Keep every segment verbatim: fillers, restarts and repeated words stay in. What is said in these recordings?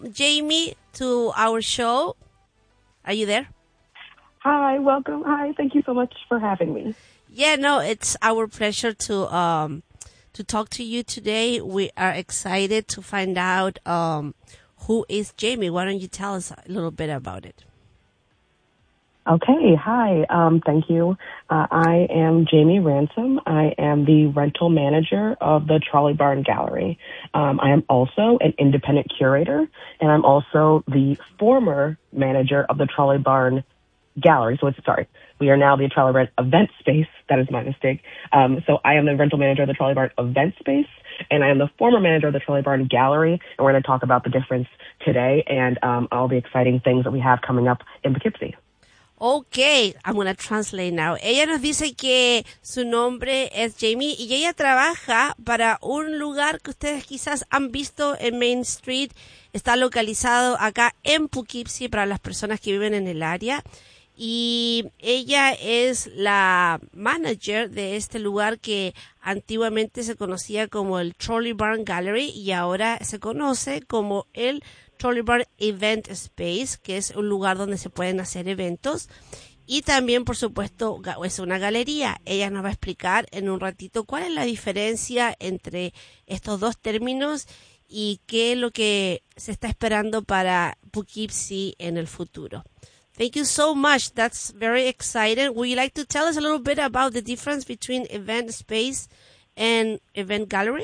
Jamie to our show. Are you there? Hi, welcome. Hi, thank you so much for having me. Yeah, no, it's our pleasure to um to talk to you today. We are excited to find out um who is Jamie. Why don't you tell us a little bit about it? Okay, hi. Um, thank you. Uh, I am Jamie Ransom. I am the rental manager of the Trolley Barn Gallery. Um, I am also an independent curator, and I'm also the former manager of the Trolley Barn Gallery. So it's, sorry, we are now the Trolley Barn Event Space. That is my mistake. Um, so I am the rental manager of the Trolley Barn Event Space, and I am the former manager of the Trolley Barn Gallery, and we're going to talk about the difference today and um, all the exciting things that we have coming up in Poughkeepsie. Okay, I'm going to translate now. Ella nos dice que su nombre es Jamie y ella trabaja para un lugar que ustedes quizás han visto en Main Street. Está localizado acá en Poughkeepsie para las personas que viven en el área. Y ella es la manager de este lugar que antiguamente se conocía como el Trolley Barn Gallery y ahora se conoce como el Trolley Barn Event Space, que es un lugar donde se pueden hacer eventos. Y también, por supuesto, es una galería. Ella nos va a explicar en un ratito cuál es la diferencia entre estos dos términos y qué es lo que se está esperando para Poughkeepsie en el futuro. Thank you so much. That's very exciting. Would you like to tell us a little bit about the difference between event space and event gallery?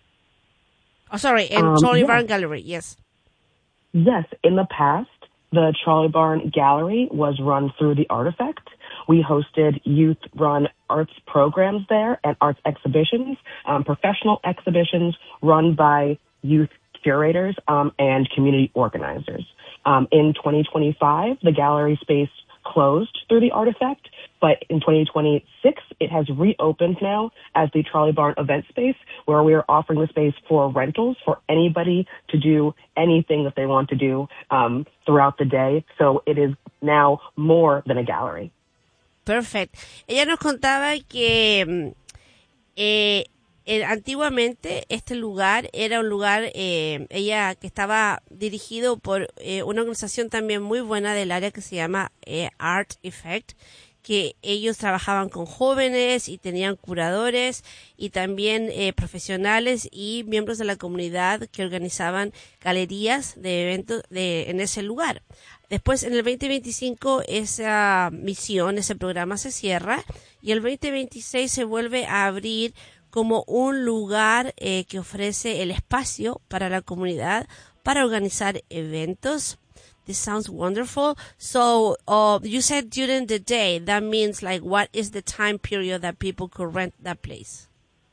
Oh, sorry, and Um, Trolley yeah. Barn Gallery, yes. Yes, in the past, the Trolley Barn Gallery was run through the Artifact. We hosted youth-run arts programs there and arts exhibitions, um, professional exhibitions run by youth curators um, and community organizers. Um, in twenty twenty-five, the gallery space closed through the Artifact, but in twenty twenty-six, it has reopened now as the Trolley Barn Event Space, where we are offering the space for rentals for anybody to do anything that they want to do um, throughout the day. So it is now more than a gallery. Perfect. Ella nos contaba que eh, eh, antiguamente este lugar era un lugar, eh, ella que estaba dirigido por eh, una organización también muy buena del área que se llama eh, Art Effect, que ellos trabajaban con jóvenes y tenían curadores y también eh, profesionales y miembros de la comunidad que organizaban galerías de eventos de, en ese lugar. Después, en el veinte veinticinco, esa misión, ese programa se cierra y el veinte veintiséis se vuelve a abrir como un lugar eh, que ofrece el espacio para la comunidad para organizar eventos. This sounds wonderful. So, uh, you said during the day. That means, like, what is the time period that people could rent that place?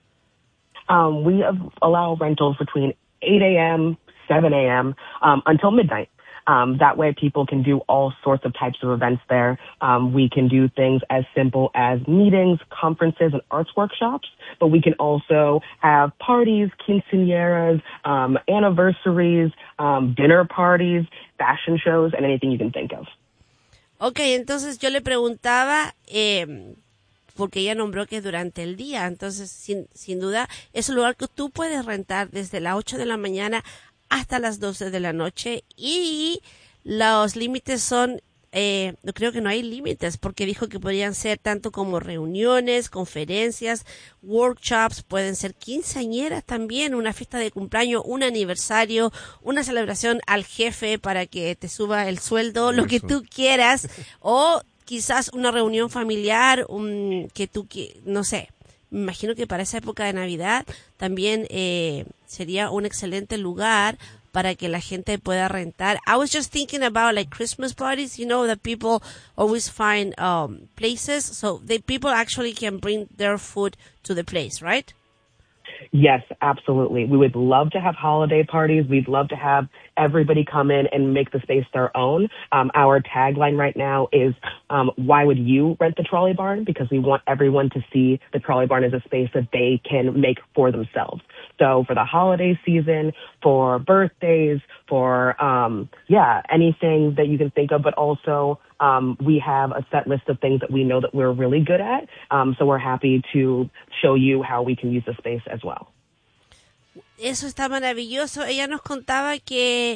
Um, we allow rentals between eight a.m., seven a.m., um, until midnight. Um, that way people can do all sorts of types of events there. Um, we can do things as simple as meetings, conferences, and arts workshops, but we can also have parties, quinceañeras, um, anniversaries, um, dinner parties, fashion shows, and anything you can think of. Okay, entonces yo le preguntaba, eh, porque ella nombró que durante el día, entonces sin, sin duda es un lugar que tú puedes rentar desde las ocho de la mañana hasta las doce de la noche y los límites son, eh, yo creo que no hay límites porque dijo que podrían ser tanto como reuniones, conferencias, workshops, pueden ser quinceañeras también, una fiesta de cumpleaños, un aniversario, una celebración al jefe para que te suba el sueldo, lo que tú quieras, o quizás una reunión familiar, un, que tú, no sé. Me imagino que para esa época de Navidad también eh, sería un excelente lugar para que la gente pueda rentar. I was just thinking about like Christmas parties, you know, that people always find um, places. So the people actually can bring their food to the place, right? Yes, absolutely. We would love to have holiday parties. We'd love to have everybody come in and make the space their own. Um, our tagline right now is, um, why would you rent the Trolley Barn? Because we want everyone to see the Trolley Barn as a space that they can make for themselves. So for the holiday season, for birthdays, for, um, yeah, anything that you can think of, but also um, we have a set list of things that we know that we're really good at. Um, so we're happy to show you how we can use the space as well. Eso está maravilloso. Ella nos contaba que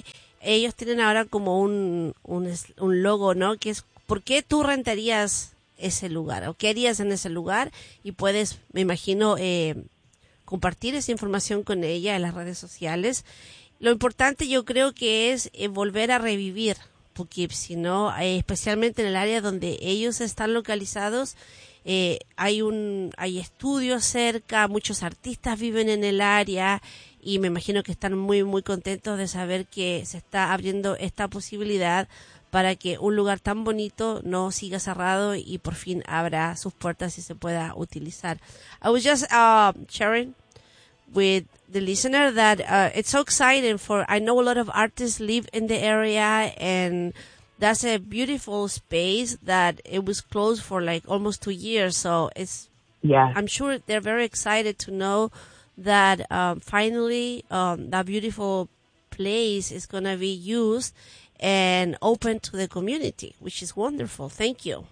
ellos tienen ahora como un, un, un logo, ¿no? Que es, ¿por qué tú rentarías ese lugar? ¿O qué harías en ese lugar? Y puedes, me imagino, eh, compartir esa información con ella en las redes sociales. Lo importante yo creo que es eh, volver a revivir, porque si no, eh, especialmente en el área donde ellos están localizados, eh, hay un hay estudios cerca, muchos artistas viven en el área y me imagino que están muy muy contentos de saber que se está abriendo esta posibilidad para que un lugar tan bonito no siga cerrado y por fin abra sus puertas y se pueda utilizar. I was just uh, sharing with the listener that uh, it's so exciting for, I know a lot of artists live in the area and that's a beautiful space that it was closed for like almost two years. So it's, yeah, I'm sure they're very excited to know that um, finally um, that beautiful place is going to be used and open to the community, which is wonderful. Thank you.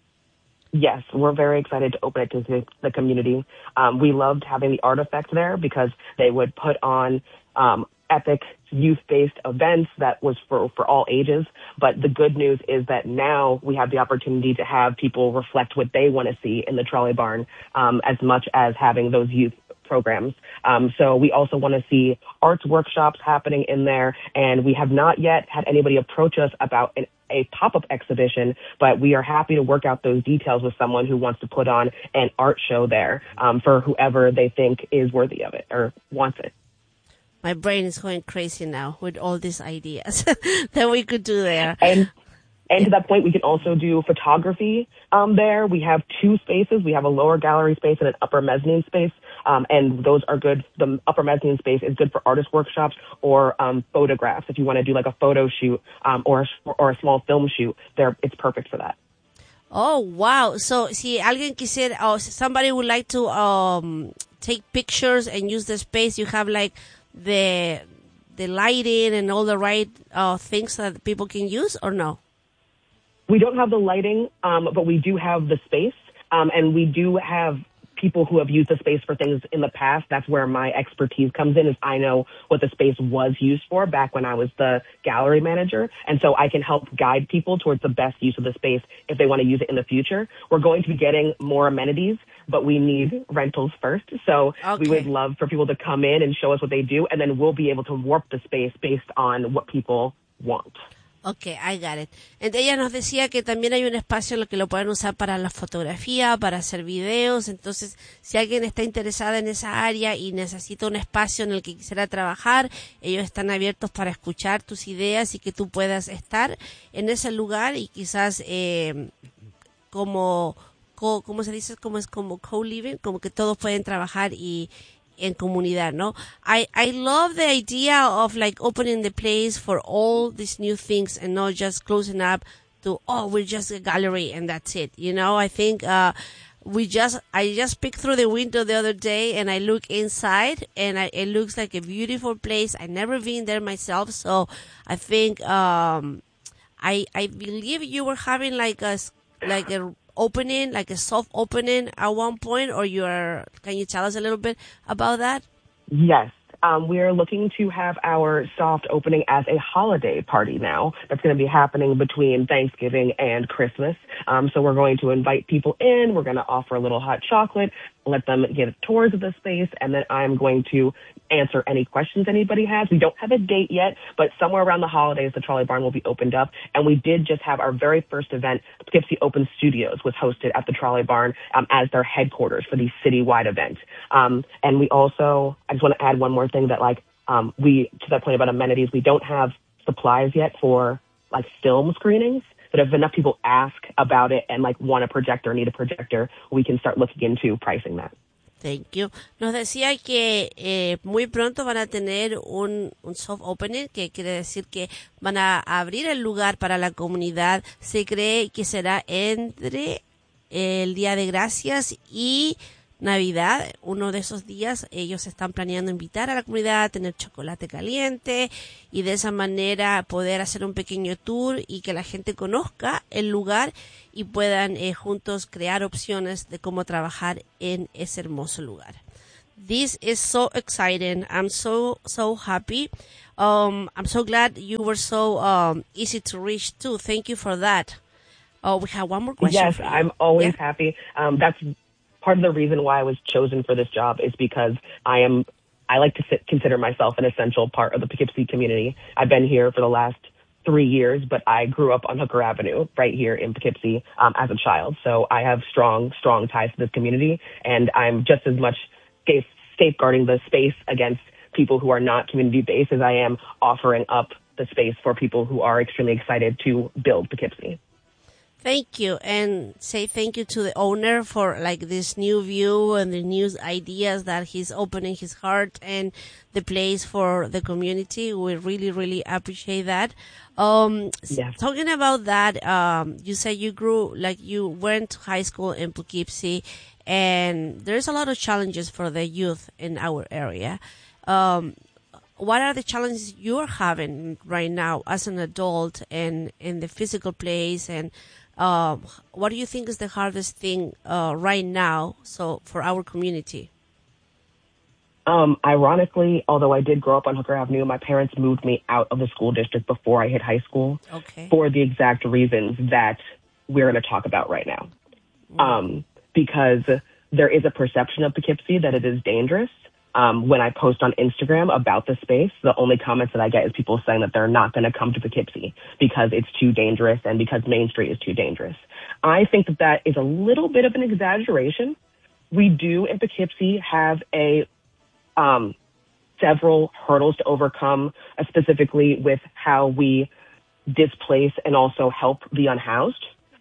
Yes, we're very excited to open it to the, the community. Um, we loved having the Artifact there because they would put on um, epic youth-based events that was for, for all ages. But the good news is that now we have the opportunity to have people reflect what they want to see in the Trolley Barn um, as much as having those youth programs. Um, so we also want to see arts workshops happening in there, and we have not yet had anybody approach us about an, a pop-up exhibition, but we are happy to work out those details with someone who wants to put on an art show there um, for whoever they think is worthy of it or wants it. My brain is going crazy now with all these ideas that we could do there. And And to that point, we can also do photography um, there. We have two spaces. We have a lower gallery space and an upper mezzanine space, um, and those are good. The upper mezzanine space is good for artist workshops or um, photographs. If you want to do like a photo shoot um, or or a small film shoot, there it's perfect for that. Oh, wow. So, si alguien quisiera, or somebody would like to um, take pictures and use the space, you have like the the lighting and all the right uh, things that people can use, or no? We don't have the lighting, um, but we do have the space, um, and we do have people who have used the space for things in the past. That's where my expertise comes in, is I know what the space was used for back when I was the gallery manager, and so I can help guide people towards the best use of the space if they want to use it in the future. We're going to be getting more amenities, but we need rentals first, so okay. We would love for people to come in and show us what they do, and then we'll be able to warp the space based on what people want. Okay, I got it. Entonces ella nos decía que también hay un espacio en el que lo pueden usar para la fotografía, para hacer videos. Entonces, si alguien está interesada en esa área y necesita un espacio en el que quisiera trabajar, ellos están abiertos para escuchar tus ideas y que tú puedas estar en ese lugar y quizás eh, como, co, ¿cómo se dice? Como es como co-living, como que todos pueden trabajar y en comunidad, ¿no? I, I love the idea of like opening the place for all these new things and not just closing up to, oh, we're just a gallery and that's it. You know, I think, uh, we just, I just peeked through the window the other day and I look inside and I, it looks like a beautiful place. I've never been there myself. So I think, um, I, I believe you were having like a, like a, opening, like a soft opening at one point, or you're, can you tell us a little bit about that? Yes. Um, we're looking to have our soft opening as a holiday party now. That's going to be happening between Thanksgiving and Christmas. Um, so we're going to invite people in. We're going to offer a little hot chocolate, let them get tours of the space, and then I'm going to answer any questions anybody has. We don't have a date yet, but somewhere around the holidays, the Trolley Barn will be opened up. And we did just have our very first event. Poughkeepsie Open Studios was hosted at the Trolley Barn um, as their headquarters for the citywide event. Um, and we also, I just want to add one more thing that, like, um, we, to that point about amenities, we don't have supplies yet for, like, film screenings. But if enough people ask about it and, like, want a projector, need a projector, we can start looking into pricing that. Thank you. Nos decía que eh, muy pronto van a tener un, un soft opening, que quiere decir que van a abrir el lugar para la comunidad. Se cree que será entre el Día de Gracias y Navidad. Uno de esos días ellos están planeando invitar a la comunidad a tener chocolate caliente y de esa manera poder hacer un pequeño tour y que la gente conozca el lugar y puedan eh, juntos crear opciones de cómo trabajar en ese hermoso lugar. This is so exciting. I'm so, so happy. Um, I'm so glad you were so um, easy to reach too. Thank you for that. Oh, we have one more question Yes, for you. I'm always Yeah. happy. Um, that's part of the reason why I was chosen for this job is because I am, I like to sit, consider myself an essential part of the Poughkeepsie community. I've been here for the last three years, but I grew up on Hooker Avenue right here in Poughkeepsie um, as a child. So I have strong, strong ties to this community, and I'm just as much safe, safeguarding the space against people who are not community-based as I am offering up the space for people who are extremely excited to build Poughkeepsie. Thank you, and say thank you to the owner for like this new view and the new ideas that he's opening his heart and the place for the community. We really, really appreciate that. Um, Yes. Talking about that, um, you said you grew like you went to high school in Poughkeepsie, and there's a lot of challenges for the youth in our area. Um, what are the challenges you're having right now as an adult and in the physical place, and uh, what do you think is the hardest thing uh, right now so for our community? Um, ironically, although I did grow up on Hooker Avenue, my parents moved me out of the school district before I hit high school Okay. for the exact reasons that we're going to talk about right now. Mm. Um, because there is a perception of Poughkeepsie that it is dangerous. Um, when I post on Instagram about the space, the only comments that I get is people saying that they're not going to come to Poughkeepsie because it's too dangerous and because Main Street is too dangerous. I think that that is a little bit of an exaggeration. We do in Poughkeepsie have a um, several hurdles to overcome, uh, specifically with how we displace and also help the unhoused.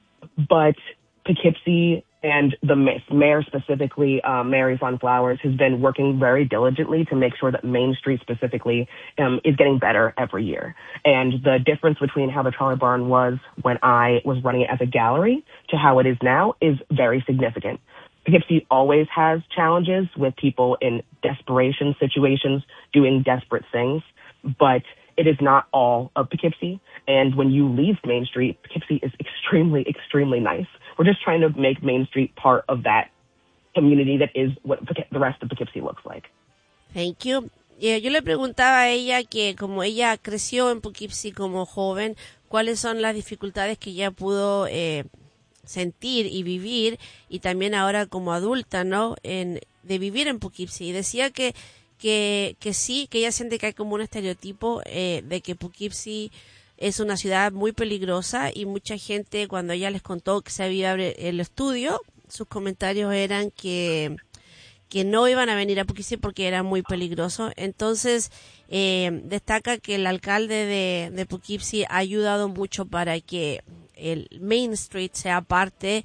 But Poughkeepsie and the mayor specifically, uh, Mary Von Flowers, has been working very diligently to make sure that Main Street specifically um, is getting better every year. And the difference between how the Trolley Barn was when I was running it as a gallery to how it is now is very significant. Poughkeepsie always has challenges with people in desperation situations doing desperate things, but it is not all of Poughkeepsie. And when you leave Main Street, Poughkeepsie is extremely, extremely nice. We're just trying to make Main Street part of that community that is what the rest of Poughkeepsie looks like. Thank you. Yeah, yo le preguntaba a ella que como ella creció en Poughkeepsie como joven, ¿cuáles son las dificultades que ella pudo eh, sentir y vivir, y también ahora como adulta, ¿no? En, de vivir en Poughkeepsie. Y decía que, que, que sí, que ella siente que hay como un estereotipo eh, de que Poughkeepsie es una ciudad muy peligrosa, y mucha gente, cuando ella les contó que se había abierto el estudio, sus comentarios eran que que no iban a venir a Poughkeepsie porque era muy peligroso. Entonces, eh, destaca que el alcalde de, de Poughkeepsie ha ayudado mucho para que el Main Street sea parte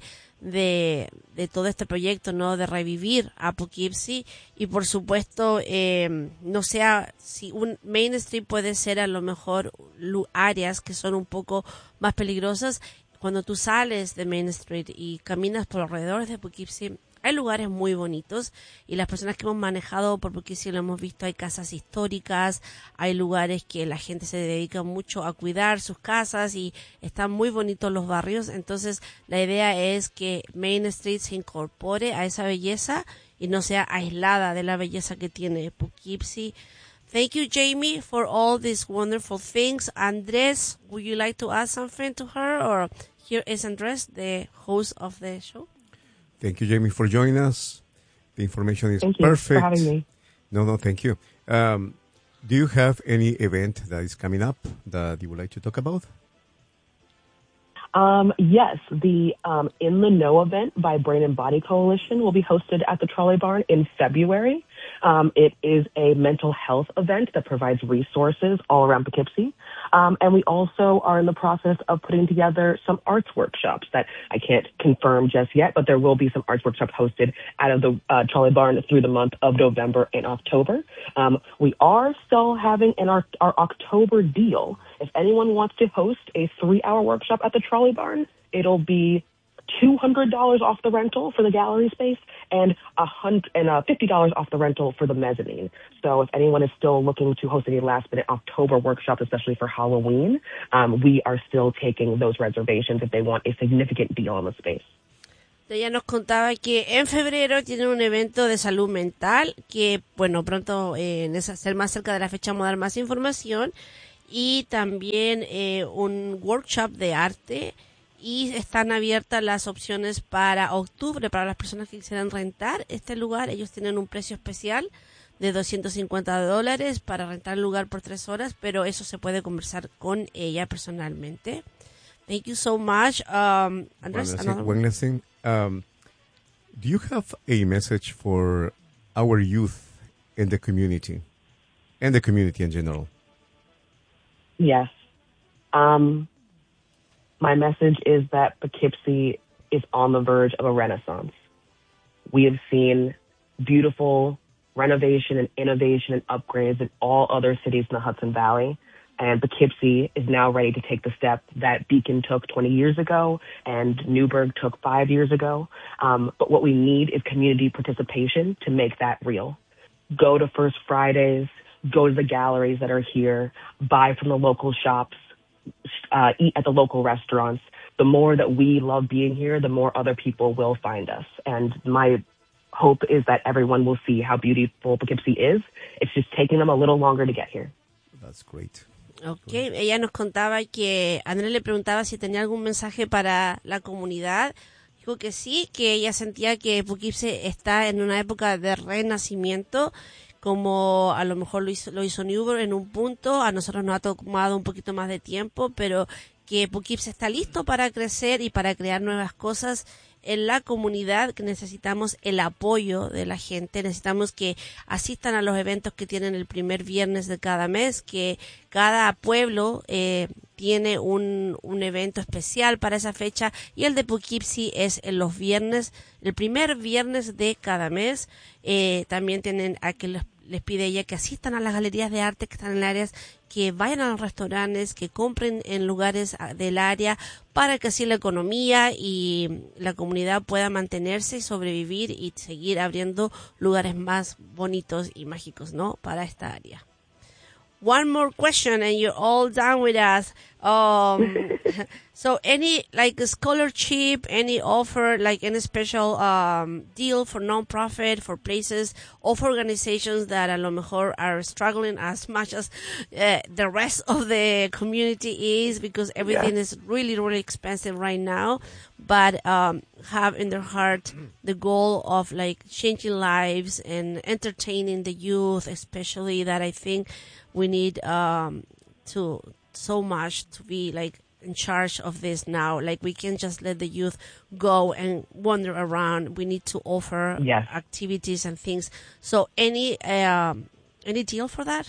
de, de todo este proyecto, ¿no? De revivir a Poughkeepsie, y por supuesto, eh, no sea, si un Main Street puede ser a lo mejor áreas que son un poco más peligrosas. Cuando tú sales de Main Street y caminas por alrededor de Poughkeepsie, hay lugares muy bonitos, y las personas que hemos manejado por Poughkeepsie lo hemos visto. Hay casas históricas, hay lugares que la gente se dedica mucho a cuidar sus casas y están muy bonitos los barrios. Entonces la idea es que Main Street se incorpore a esa belleza y no sea aislada de la belleza que tiene Poughkeepsie. Thank you, Jamie, for all these wonderful things. Andres, would you like to add something to her? Or here is Andres, the host of the show. Thank you, Jamie, for joining us. The information is thank you perfect. for having me. No, no, thank you. Um, do you have any event that is coming up that you would like to talk about? Um, yes, the um, In the Know event by Brain and Body Coalition will be hosted at the Trolley Barn in February. Um, it is a mental health event that provides resources all around Poughkeepsie. Um, and we also are in the process of putting together some arts workshops that I can't confirm just yet, but there will be some arts workshops hosted out of the uh, Trolley Barn through the month of November and October. Um, we are still having in our, our October deal. If anyone wants to host a three-hour workshop at the Trolley Barn, it'll be two hundred dollars off the rental for the gallery space and a hundred and uh, fifty dollars off the rental for the mezzanine. So if anyone is still looking to host any last-minute October workshops, especially for Halloween, um, we are still taking those reservations if they want a significant deal on the space. Ella nos contaba que en febrero tiene un evento de salud mental que, bueno, pronto eh, en esa, ser más cerca de la fecha vamos a dar más información, y también eh, un workshop de arte, y están abiertas las opciones para octubre para las personas que quisieran rentar este lugar. Ellos tienen un precio especial de doscientos cincuenta dólares para rentar el lugar por tres horas, pero eso se puede conversar con ella personalmente. Thank you so much. Um, Andres, one last thing, one last thing. Um, do you have a message for our youth in the community and the community in general? Yes. Um, my message is that Poughkeepsie is on the verge of a renaissance. We have seen beautiful renovation and innovation and upgrades in all other cities in the Hudson Valley. And Poughkeepsie is now ready to take the step that Beacon took twenty years ago and Newburgh took five years ago. Um, but what we need is community participation to make that real. Go to First Fridays, go to the galleries that are here, buy from the local shops, uh, eat at the local restaurants. The more that we love being here, the more other people will find us. And my hope is that everyone will see how beautiful Poughkeepsie is. It's just taking them a little longer to get here. That's great. Ok, ella nos contaba que Andrés le preguntaba si tenía algún mensaje para la comunidad. Dijo que sí, que ella sentía que Poughkeepsie está en una época de renacimiento, como a lo mejor lo hizo, lo hizo Newburgh en un punto. A nosotros nos ha tomado un poquito más de tiempo, pero que Poughkeepsie está listo para crecer y para crear nuevas cosas en la comunidad, que necesitamos el apoyo de la gente, necesitamos que asistan a los eventos que tienen el primer viernes de cada mes, que cada pueblo eh, tiene un, un evento especial para esa fecha, y el de Poughkeepsie es en los viernes, el primer viernes de cada mes. Eh, también tienen a que les, les pide ella que asistan a las galerías de arte que están en áreas, que vayan a los restaurantes, que compren en lugares del área, para que así la economía y la comunidad pueda mantenerse y sobrevivir y seguir abriendo lugares más bonitos y mágicos, ¿no?, para esta área. One more question and you're all done with us. Um, so any like a scholarship, any offer, like any special um, deal for non-profit, for places or for organizations that a lo mejor are struggling as much as uh, the rest of the community is, because everything yeah. is really, really expensive right now, but um, have in their heart the goal of like changing lives and entertaining the youth, especially, that I think we need um, to so much to be like in charge of this now. Like we can't just let the youth go and wander around. We need to offer yes. activities and things. So any um, any deal for that?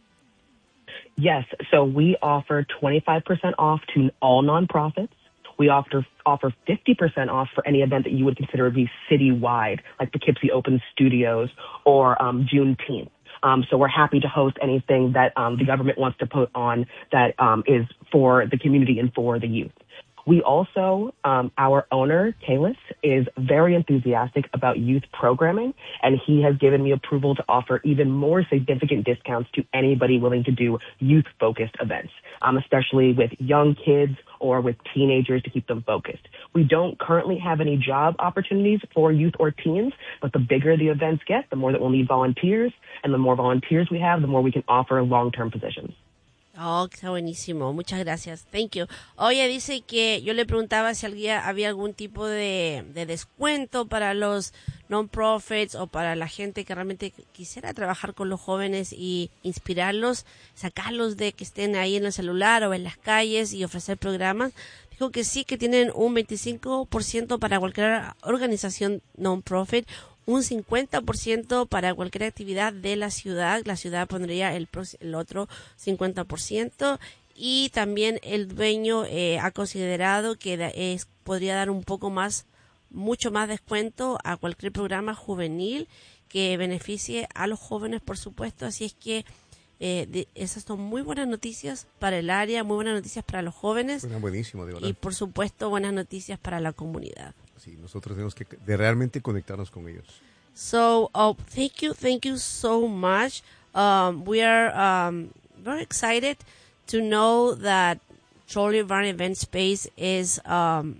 Yes. So we offer twenty-five percent off to all nonprofits. We offer offer fifty percent off for any event that you would consider to be citywide, like Poughkeepsie Open Studios or um, Juneteenth. Um, so we're happy to host anything that um, the government wants to put on that um, is for the community and for the youth. We also, um, our owner, Kalis, is very enthusiastic about youth programming, and he has given me approval to offer even more significant discounts to anybody willing to do youth-focused events, um, especially with young kids or with teenagers to keep them focused. We don't currently have any job opportunities for youth or teens, but the bigger the events get, the more that we'll need volunteers, and the more volunteers we have, the more we can offer long-term positions. Oh, está buenísimo. Muchas gracias. Thank you. Oye, dice que yo le preguntaba si había, había algún tipo de, de descuento para los non-profits o para la gente que realmente quisiera trabajar con los jóvenes y inspirarlos, sacarlos de que estén ahí en el celular o en las calles y ofrecer programas. Dijo que sí, que tienen un veinticinco por ciento para cualquier organización non-profit, un cincuenta por ciento para cualquier actividad de la ciudad. La ciudad pondría el, el otro cincuenta por ciento, y también el dueño eh, ha considerado que da, es, podría dar un poco más, mucho más descuento a cualquier programa juvenil que beneficie a los jóvenes, por supuesto. Así es que eh, de, esas son muy buenas noticias para el área, muy buenas noticias para los jóvenes. Suena buenísimo, de verdad. Y por supuesto buenas noticias para la comunidad. Sí, nosotros tenemos que de realmente conectarnos con ellos. So, oh, thank you, thank you so much. Um, we are um, very excited to know that Trolley Barn Event Space is um,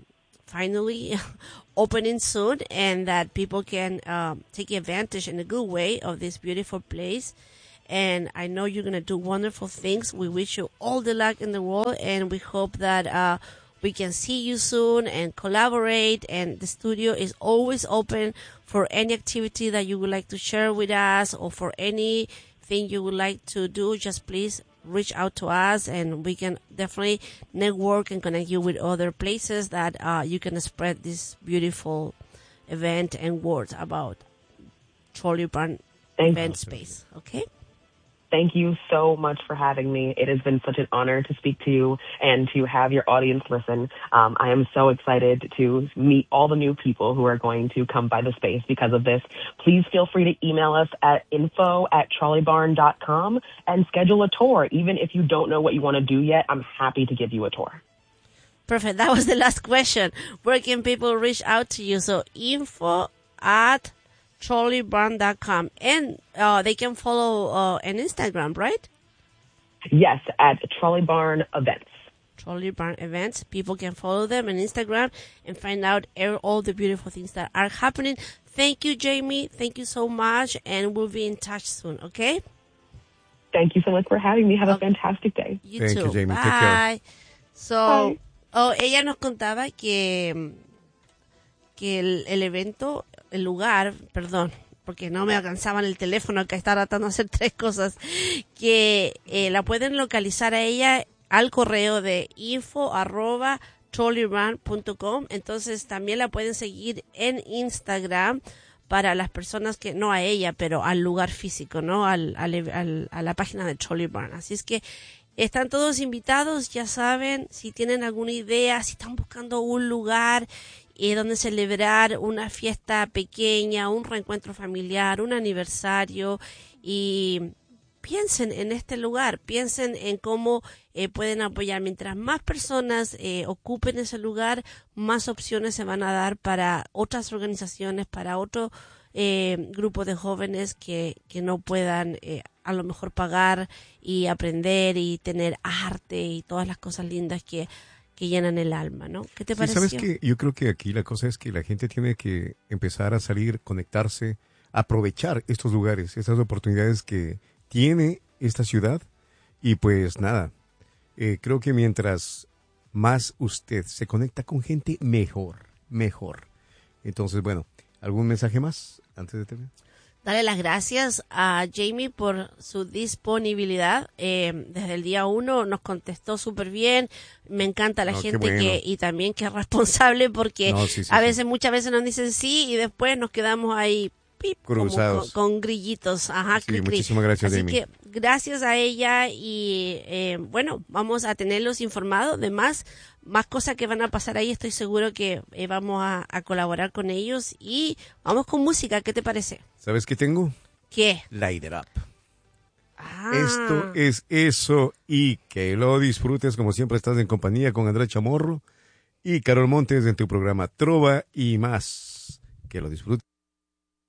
finally opening soon, and that people can um, take advantage in a good way of this beautiful place. And I know you're going to do wonderful things. We wish you all the luck in the world, and we hope that uh, we can see you soon and collaborate. And the studio is always open for any activity that you would like to share with us, or for anything you would like to do. Just please reach out to us, and we can definitely network and connect you with other places that uh, you can spread this beautiful event and words about Trolley Barn event you. space. Okay? Thank you so much for having me. It has been such an honor to speak to you and to have your audience listen. Um, I am so excited to meet all the new people who are going to come by the space because of this. Please feel free to email us at info at trolley barn dot com and schedule a tour. Even if you don't know what you want to do yet, I'm happy to give you a tour. Perfect. That was the last question. Where can people reach out to you? So info at trolley barn dot com, and uh, they can follow uh, on Instagram, right? Yes, at Trolley Barn Events. Trolley Barn Events. People can follow them on Instagram and find out all the beautiful things that are happening. Thank you, Jamie. Thank you so much, and we'll be in touch soon, okay? Thank you so much for having me. Have okay. a fantastic day. You Thank too. you, Jamie. Bye. Take care. So, Bye. Oh, ella nos contaba que, que el, el evento, el lugar, perdón, porque no me alcanzaban el teléfono, que estaba tratando de hacer tres cosas, que eh, la pueden localizar a ella al correo de info arroba trolley barn punto com. Entonces también la pueden seguir en Instagram para las personas que, no a ella, pero al lugar físico, ¿no? Al, al, al, a la página de Trolley Barn. Así es que están todos invitados, ya saben, si tienen alguna idea, si están buscando un lugar eh, donde celebrar una fiesta pequeña, un reencuentro familiar, un aniversario, y piensen en este lugar, piensen en cómo eh, pueden apoyar. Mientras más personas eh, ocupen ese lugar, más opciones se van a dar para otras organizaciones, para otro eh, grupo de jóvenes que, que no puedan eh, a lo mejor pagar y aprender y tener arte y todas las cosas lindas que, que llenan el alma, ¿no? ¿Qué te Sí, pareció? ¿sabes qué? Yo creo que aquí la cosa es que la gente tiene que empezar a salir, conectarse, aprovechar estos lugares, estas oportunidades que tiene esta ciudad. Y pues nada, eh, creo que mientras más usted se conecta con gente, mejor, mejor. Entonces, bueno, ¿algún mensaje más antes de terminar? Darle las gracias a Jamie por su disponibilidad. Eh, desde el día uno nos contestó súper bien. Me encanta la No, qué gente bueno. que, y también que es responsable, porque No, sí, sí, a sí. veces, muchas veces nos dicen sí y después nos quedamos ahí pip, como Cruzados. con, con grillitos. Ajá, Sí, cri, cri. muchísimas gracias, Así Jamie. que gracias a ella, y eh, bueno, vamos a tenerlos informados de más, más cosas que van a pasar ahí. Estoy seguro que eh, vamos a, a colaborar con ellos, y vamos con música. ¿Qué te parece? ¿Sabes qué tengo? ¿Qué? Light It Up. Ah. Esto es eso, y que lo disfrutes. Como siempre, estás en compañía con Andrés Chamorro y Carol Montes en tu programa Trova y Más. Que lo disfrutes.